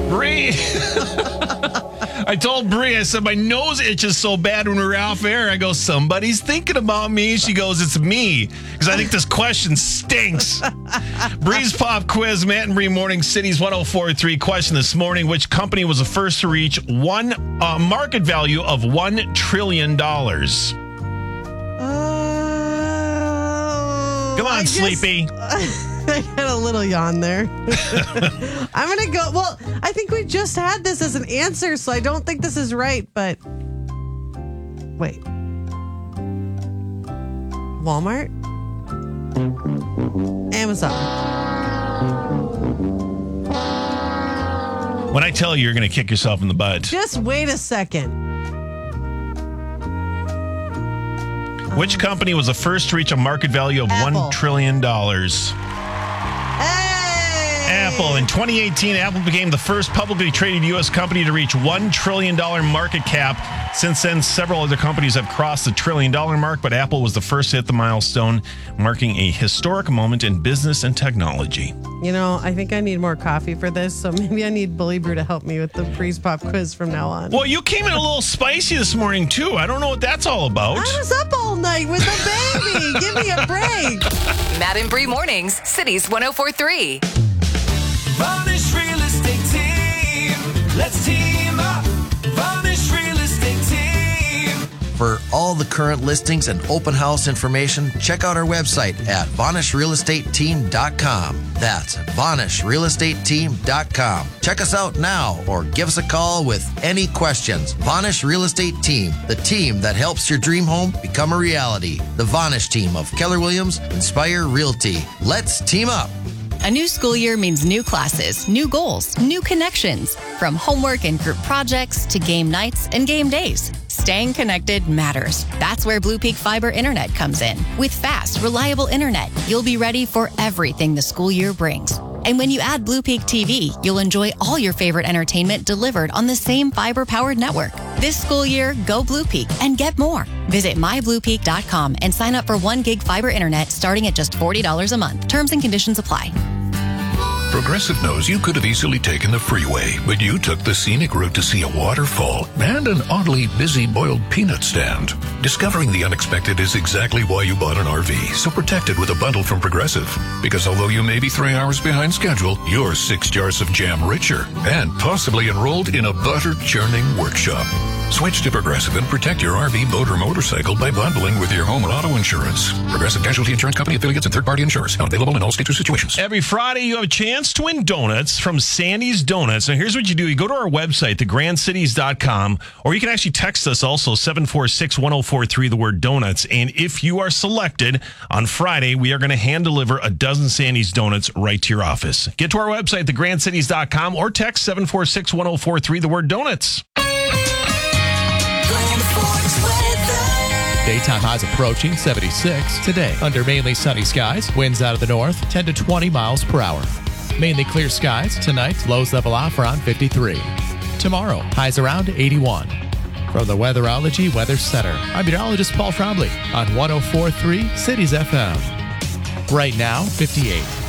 Bree. I told Bree, I said, my nose itches so bad when we're off air. I go, somebody's thinking about me. She goes, it's me. Because I think this question stinks. Bree's Pop Quiz, Matt and Bree Morning City's 104.3 question this morning. Which company was the first to reach market value of $1 trillion? Come on, Sleepy. I had a little yawn there. I'm going to go. Well, I think we just had this as an answer, so I don't think this is right, but wait. Walmart? Amazon. When I tell you, you're going to kick yourself in the butt. Just wait a second. Which company was the first to reach a market value of Apple. $1 trillion? Hey! Apple. In 2018, Apple became the first publicly traded U.S. company to reach $1 trillion market cap. Since then, several other companies have crossed the $1 trillion mark, but Apple was the first to hit the milestone, marking a historic moment in business and technology. You know, I think I need more coffee for this, so maybe I need Bully Brew to help me with the Breeze Pop Quiz from now on. Well, you came in a little spicy this morning, too. I don't know what that's all about. I was up all night with a baby. Give me a break. Matt and Bree Mornings, Cities 104.3. Varnish Real Estate Team. Let's team up. Varnish Real Estate Team. For all the current listings and open house information, check out our website at VanishRealEstateTeam.com. That's VanishRealEstateTeam.com. Check us out now or give us a call with any questions. Vanish Real Estate Team, the team that helps your dream home become a reality. The Vanish team of Keller Williams, Inspire Realty. Let's team up. A new school year means new classes, new goals, new connections. From homework and group projects to game nights and game days. Staying connected matters. That's where Blue Peak Fiber Internet comes in. With fast, reliable internet, you'll be ready for everything the school year brings. And when you add Blue Peak TV, you'll enjoy all your favorite entertainment delivered on the same fiber-powered network. This school year, go Blue Peak and get more. Visit mybluepeak.com and sign up for 1 gig fiber internet starting at just $40 a month. Terms and conditions apply. Progressive knows you could have easily taken the freeway, but you took the scenic route to see a waterfall and an oddly busy boiled peanut stand. Discovering the unexpected is exactly why you bought an RV, so protect it with a bundle from Progressive. Because although you may be 3 hours behind schedule, you're 6 jars of jam richer and possibly enrolled in a butter churning workshop. Switch to Progressive and protect your RV, boat, or motorcycle by bundling with your home and auto insurance. Progressive Casualty Insurance Company affiliates and third-party insurers. Not available in all states or situations. Every Friday, you have a chance to win donuts from Sandy's Donuts. Now, here's what you do. You go to our website, thegrandcities.com, or you can actually text us also, 746-1043, the word donuts. And if you are selected on Friday, we are going to hand deliver a dozen Sandy's Donuts right to your office. Get to our website, thegrandcities.com, or text 746-1043, the word donuts. Daytime highs approaching 76 today. Under mainly sunny skies, winds out of the north 10 to 20 miles per hour. Mainly clear skies tonight, lows level off around 53. Tomorrow, highs around 81. From the Weatherology Weather Center, I'm meteorologist Paul Trombley on 104.3 Cities FM. Right now, 58.